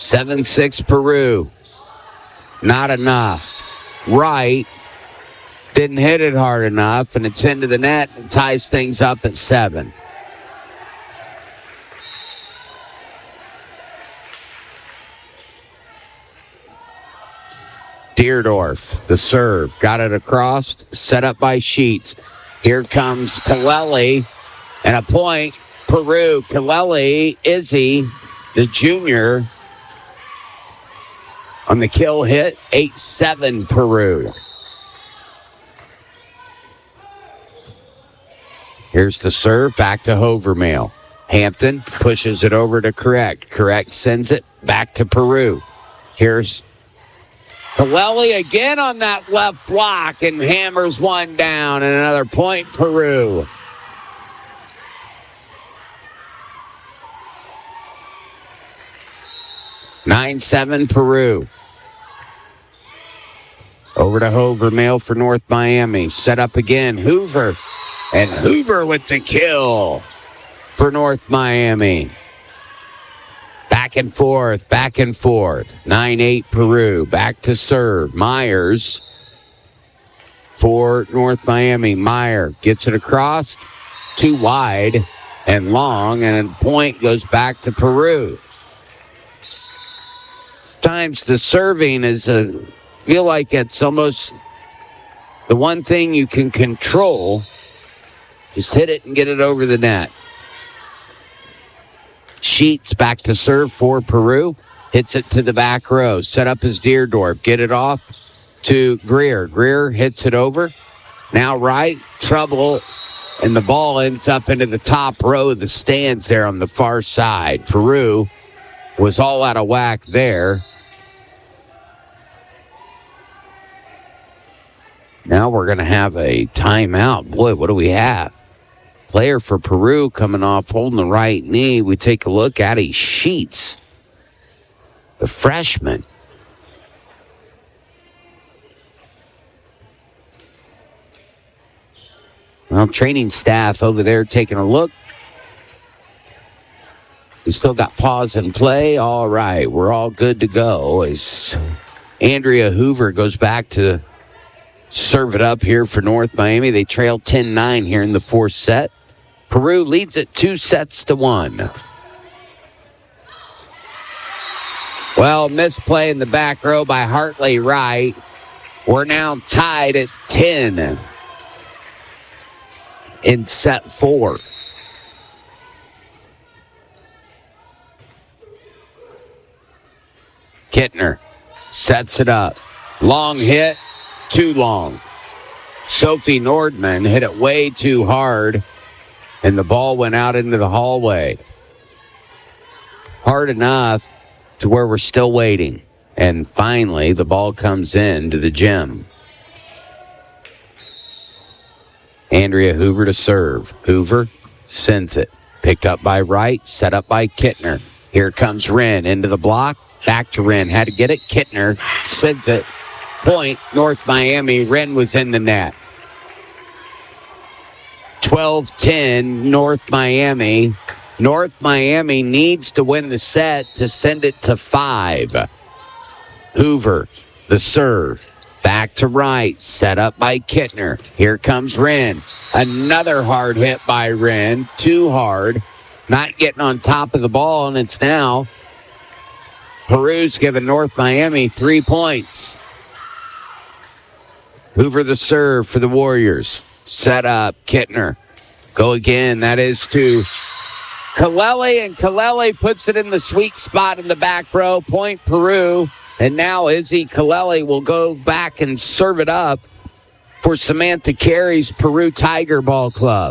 7-6 Peru. Not enough. Wright didn't hit it hard enough, and it's into the net and ties things up at 7. Deerdorf, the serve, got it across, set up by Sheets. Here comes Kaleli, and a point, Peru. Kaleli, Izzy, the junior, on the kill hit, 8-7 Peru. Here's the serve, back to Hovermail. Hampton pushes it over to Correct. Correct sends it back to Peru. Here's Kaleli again on that left block and hammers one down, and another point, Peru. Nine 7 Peru. Over to Hovermail for North Miami. Set up again, Hoover. And Hoover with the kill for North Miami. Back and forth, back and forth. 9-8 Peru. Back to serve. Myers for North Miami. Meyer gets it across. Too wide and long. And a point goes back to Peru. Sometimes the serving is feel like it's almost the one thing you can control. Just hit it and get it over the net. Sheets back to serve for Peru. Hits it to the back row. Set up as Deerdorf. Get it off to Greer. Greer hits it over. Now right. Trouble. And the ball ends up into the top row of the stands there on the far side. Peru was all out of whack there. Now we're going to have a timeout. Boy, what do we have? Player for Peru coming off holding the right knee. We take a look at Sheets, the freshman. Well, training staff over there taking a look. We still got pause and play. All right, we're all good to go as Andrea Hoover goes back to serve it up here for North Miami. They trail 10-9 here in the fourth set. Peru leads it 2-1. Well, misplay in the back row by Hartley Wright. We're now tied at 10 in set 4. Kittner sets it up. Long hit, too long. Sophie Nordman hit it way too hard, and the ball went out into the hallway. Hard enough to where we're still waiting. And finally, the ball comes in to the gym. Andrea Hoover to serve. Hoover sends it. Picked up by Wright, set up by Kittner. Here comes Wren into the block. Back to Wren. Had to get it. Kittner sends it. Point, North Miami. Wren was in the net. 12-10, North Miami. North Miami needs to win the set to send it to 5. Hoover, the serve. Back to Wright, set up by Kittner. Here comes Wren. Another hard hit by Wren. Too hard. Not getting on top of the ball, and it's now Peru's giving North Miami 3 points. Hoover the serve for the Warriors. Set up, Kittner. Go again, that is to Kaleli, and Kaleli puts it in the sweet spot in the back row. Point Peru, and now Izzy Kaleli will go back and serve it up for Samantha Carey's Peru Tiger Ball Club.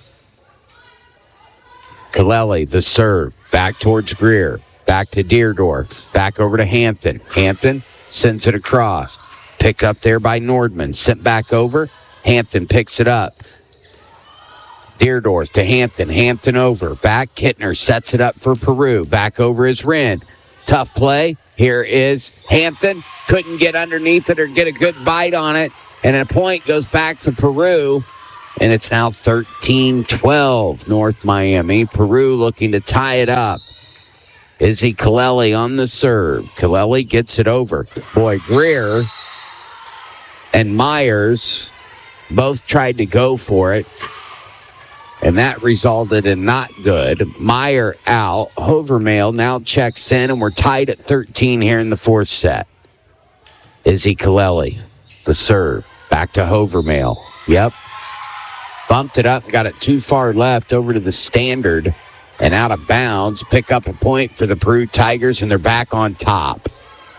Kaleli, the serve, back towards Greer, back to Deerdorf, back over to Hampton. Hampton sends it across. Picked up there by Nordman, sent back over. Hampton picks it up. Deerdorf to Hampton. Hampton over. Back. Kittner sets it up for Peru. Back over is Wren. Tough play. Here is Hampton. Couldn't get underneath it or get a good bite on it. And a point goes back to Peru. And it's now 13-12 North Miami. Peru looking to tie it up. Izzy Kaleli on the serve. Kaleli gets it over. Boy, Greer and Myers both tried to go for it, and that resulted in not good. Meyer out. Hovermail now checks in, and we're tied at 13 here in the fourth set. Izzy Kaleli, the serve. Back to Hovermail. Yep. Bumped it up, got it too far left over to the standard and out of bounds. Pick up a point for the Peru Tigers, and they're back on top.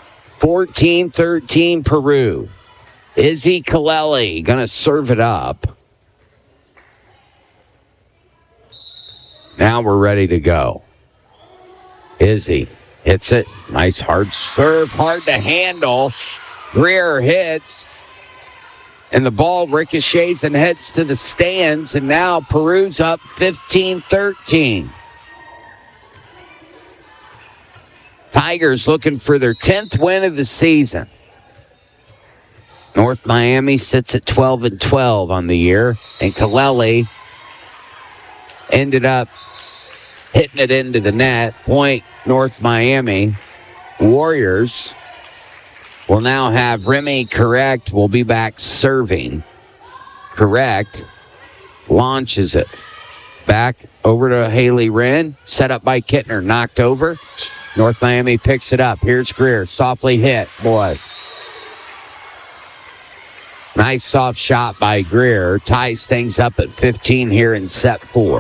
14-13 Peru. Izzy Kaleli going to serve it up. Now we're ready to go. Izzy hits it. Nice hard serve, hard to handle. Greer hits. And the ball ricochets and heads to the stands. And now Peru's up 15-13. Tigers looking for their 10th win of the season. North Miami sits at 12-12 on the year. And Kaleli ended up hitting it into the net. Point North Miami. Warriors will now have Remy Correct will be back serving. Correct launches it. Back over to Haley Wren. Set up by Kittner. Knocked over. North Miami picks it up. Here's Greer. Softly hit. Boy. Nice soft shot by Greer. Ties things up at 15 here in set 4.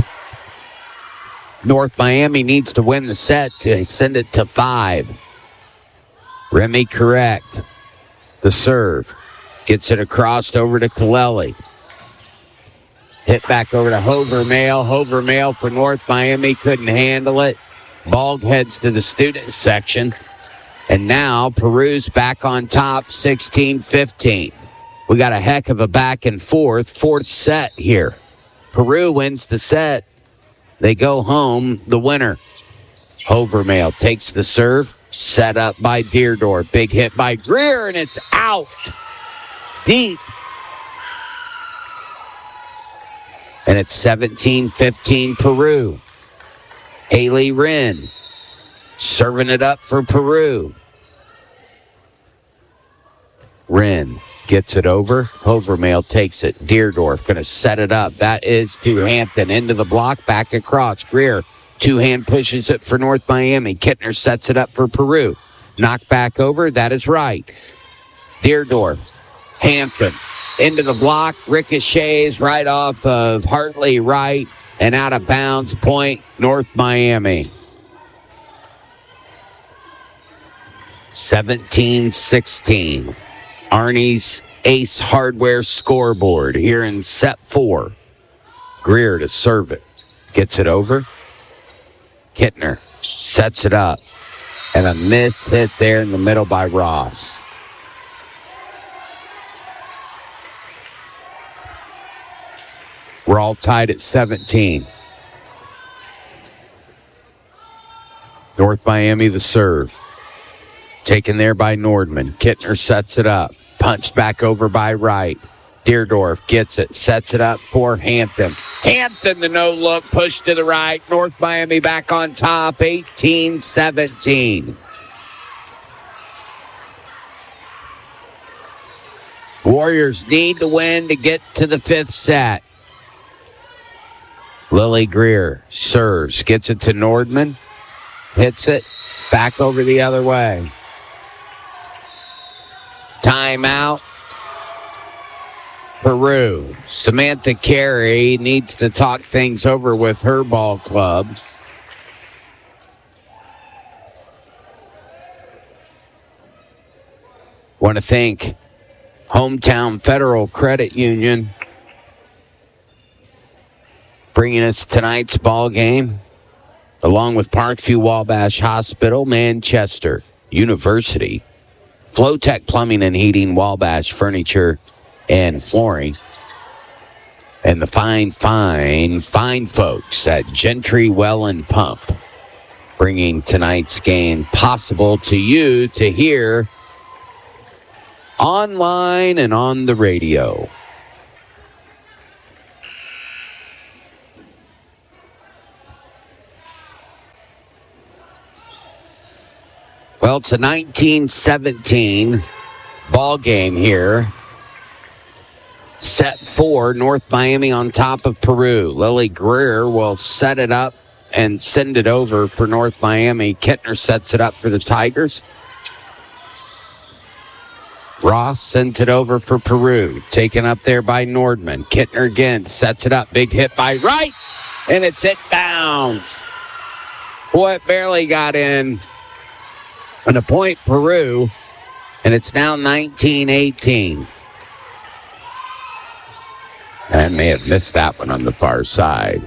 North Miami needs to win the set to send it to 5. Remy Correct. The serve. Gets it across over to Kaleli. Hit back over to Hovermail. Hovermail for North Miami. Couldn't handle it. Ball heads to the student section. And now Peru's back on top 16-15. We got a heck of a back and forth. Fourth set here. Peru wins the set. They go home the winner. Hovermail takes the serve. Set up by Deerdorf. Big hit by Greer, and it's out. Deep. And it's 17-15 Peru. Haley Wren serving it up for Peru. Wren gets it over. Hovermail takes it. Deerdorf going to set it up. That is to Hampton. Into the block. Back across. Greer. Two-hand pushes it for North Miami. Kittner sets it up for Peru. Knocked back over. That is right. Deerdorf. Hampton. Into the block. Ricochets right off of Hartley right. And out of bounds. Point North Miami. 17-16. Arnie's Ace Hardware scoreboard here in set 4. Greer to serve it. Gets it over. Kittner sets it up. And a miss hit there in the middle by Ross. We're all tied at 17. North Miami the serve. Taken there by Nordman. Kittner sets it up. Punched back over by Wright. Deerdorf gets it. Sets it up for Hampton. Hampton, the no-look, push to the right. North Miami back on top, 18-17. Warriors need to win to get to the 5th set. Lily Greer serves. Gets it to Nordman. Hits it. Back over the other way. Timeout. Peru. Samantha Carey needs to talk things over with her ball club. Want to thank Hometown Federal Credit Union bringing us tonight's ball game, along with Parkview Wabash Hospital, Manchester University, Flowtech Plumbing and Heating, Wabash Furniture and Flooring, and the fine folks at Gentry Well and Pump, bringing tonight's game possible to you to hear online and on the radio. Well, it's a 19-17 ball game here. Set 4, North Miami on top of Peru. Lily Greer will set it up and send it over for North Miami. Kittner sets it up for the Tigers. Ross sends it over for Peru. Taken up there by Nordman. Kittner again sets it up. Big hit by Wright. And it's hit bounds. Boy, it barely got in. And a point, Peru. And it's now 19-18. I may have missed that one on the far side.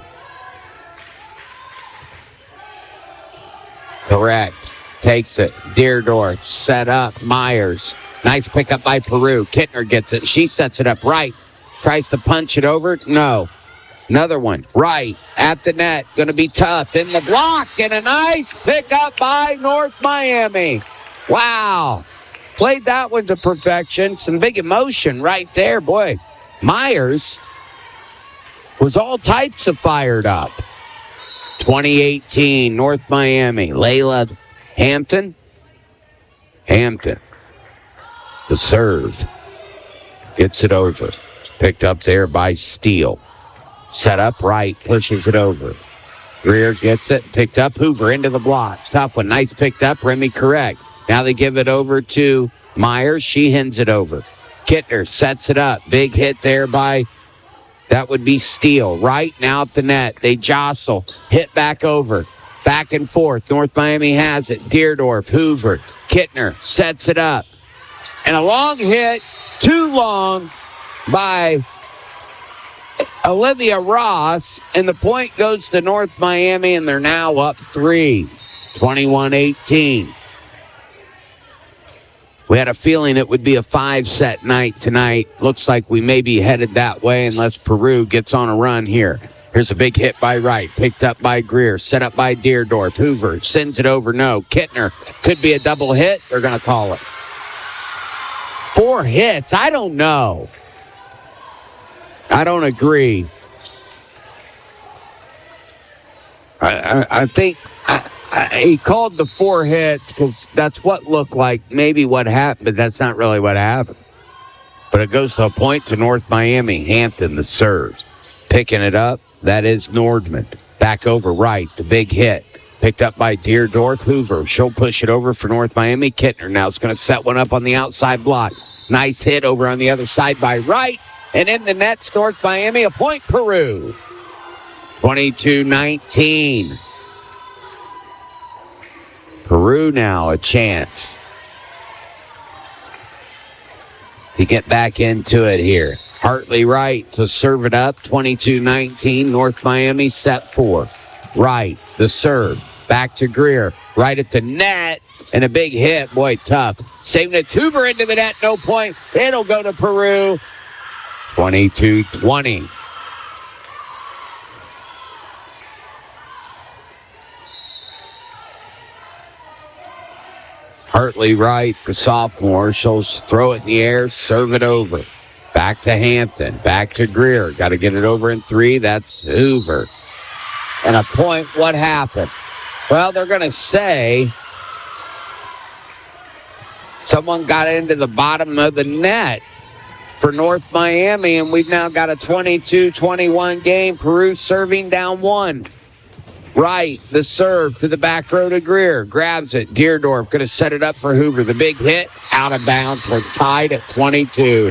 Correct. Takes it. Deerdorf set up. Myers. Nice pickup by Peru. Kittner gets it. She sets it up right. Tries to punch it over. No. Another one. Right. At the net. Going to be tough. In the block. And a nice pickup by North Miami. Wow. Played that one to perfection. Some big emotion right there. Boy, Myers was all types of fired up. 2018, North Miami. Layla Hampton. Hampton. The serve. Gets it over. Picked up there by Steele. Set up right. Pushes it over. Greer gets it. Picked up. Hoover into the block. Tough one. Nice picked up. Remy correct. Now they give it over to Myers. She hands it over. Kittner sets it up. Big hit there by, that would be Steele. Right now at the net. They jostle. Hit back over. Back and forth. North Miami has it. Deerdorf, Hoover, Kittner sets it up. And a long hit. Too long by Olivia Ross. And the point goes to North Miami, and they're now up 3. 21-18. We had a feeling it would be a 5-set night tonight. Looks like we may be headed that way unless Peru gets on a run here. Here's a big hit by Wright. Picked up by Greer. Set up by Deerdorf. Hoover sends it over. No. Kittner. Could be a double hit. They're going to call it. 4 hits. I don't know. I don't agree. I think... he called the 4 hits because that's what looked like maybe what happened, but that's not really what happened. But it goes to a point to North Miami. Hampton, the serve. Picking it up, that is Nordman. Back over right, the big hit. Picked up by Deerdorf. Hoover, she'll push it over for North Miami. Kittner now is going to set one up on the outside block. Nice hit over on the other side by Wright. And in the nets, North Miami, a point, Peru. 22-19. Peru now a chance to get back into it here. Hartley Wright to serve it up. 22-19. North Miami set 4. Wright, the serve. Back to Greer. Right at the net. And a big hit. Boy, tough. Saving it. Hoover into the net. No point. It'll go to Peru. 22-20. Hartley Wright, the sophomore, she'll throw it in the air, serve it over. Back to Hampton, back to Greer. Got to get it over in 3. That's Hoover. And a point, what happened? Well, they're going to say someone got into the bottom of the net for North Miami, and we've now got a 22-21 game. Peru serving down 1. Right, the serve to the back row to Greer. Grabs it. Deerdorf going to set it up for Hoover. The big hit, out of bounds. We're tied at 22.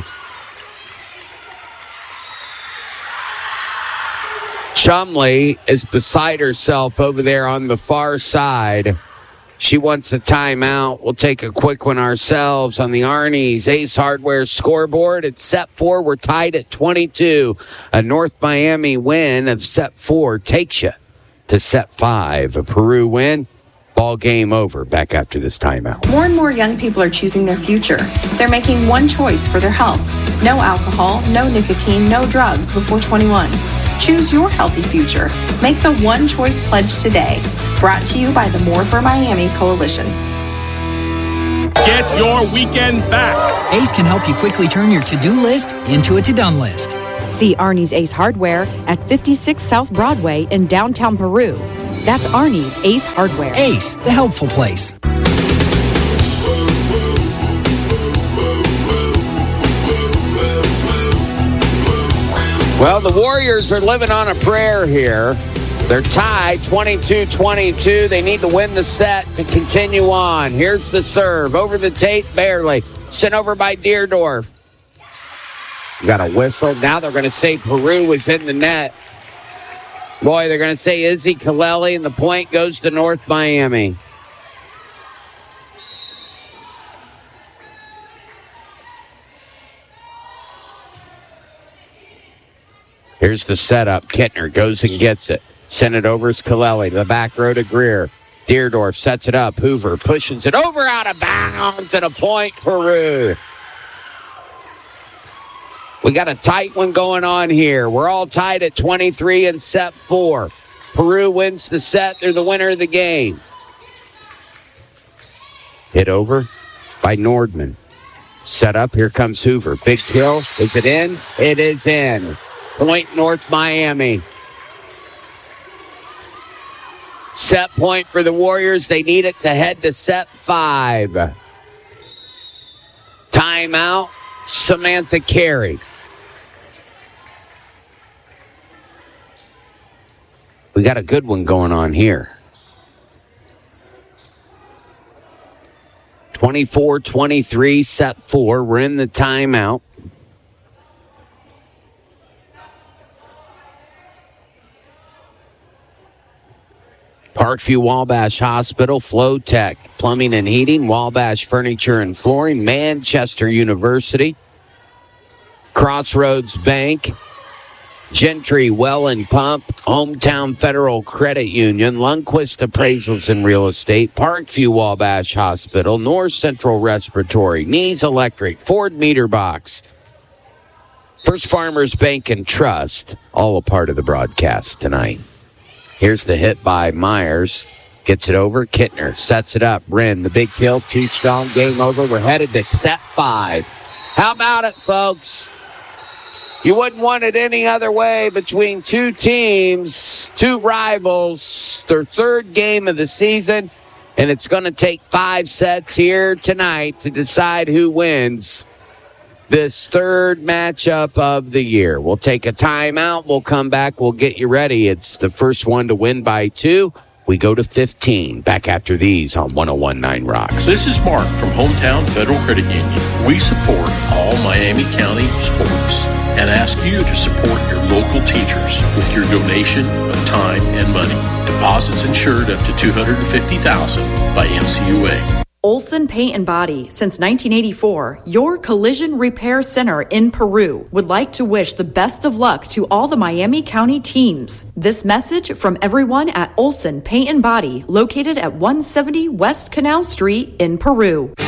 Chumley is beside herself over there on the far side. She wants a timeout. We'll take a quick one ourselves on the Arnie's Ace Hardware scoreboard. It's set 4. We're tied at 22. A North Miami win of set 4 takes you to set 5. A Peru win. Ball game over. Back after this timeout. More and more young people are choosing their future. They're making one choice for their health. No alcohol, no nicotine, no drugs before 21. Choose your healthy future. Make the One Choice Pledge today. Brought to you by the More for Miami Coalition. Get your weekend back. Ace can help you quickly turn your to-do list into a to-done list. See Arnie's Ace Hardware at 56 South Broadway in downtown Peru. That's Arnie's Ace Hardware. Ace, the helpful place. Well, the Warriors are living on a prayer here. They're tied 22-22. They need to win the set to continue on. Here's the serve. Over the tape, barely. Sent over by Deerdorf. Got a whistle. Now they're going to say Peru was in the net. Boy, they're going to say Izzy Kaleli, and the point goes to North Miami. Here's the setup. Kittner goes and gets it. Send it over as Kaleli to the back row to Greer. Deerdorf sets it up. Hoover pushes it over out of bounds, and a point, Peru. We got a tight one going on here. We're all tied at 23 in set 4. Peru wins the set. They're the winner of the game. Hit over by Nordman. Set up. Here comes Hoover. Big kill. Is it in? It is in. Point North Miami. Set point for the Warriors. They need it to head to set 5. Timeout. Samantha Carey. We got a good one going on here. 24-23, set 4. We're in the timeout. Parkview Wabash Hospital, Flowtech, Plumbing and Heating, Wabash Furniture and Flooring, Manchester University, Crossroads Bank, Gentry Well and Pump, Hometown Federal Credit Union, Lundquist Appraisals and Real Estate, Parkview Wabash Hospital, North Central Respiratory, Nees Electric, Ford Meter Box, First Farmers Bank and Trust, all a part of the broadcast tonight. Here's the hit by Myers. Gets it over. Kittner sets it up. Wren, the big kill. Too strong. Game over. We're headed to set 5. How about it, folks? You wouldn't want it any other way between two teams, two rivals, their third game of the season, and it's going to take 5 sets here tonight to decide who wins this third matchup of the year. We'll take a timeout. We'll come back. We'll get you ready. It's the first one to win by 2. We go to 15. Back after these on 101.9 Rocks. This is Mark from Hometown Federal Credit Union. We support all Miami County sports and ask you to support your local teachers with your donation of time and money. Deposits insured up to $250,000 by NCUA. Olson Paint and Body, since 1984, your collision repair center in Peru, would like to wish the best of luck to all the Miami County teams. This message from everyone at Olson Paint and Body, located at 170 West Canal Street in Peru.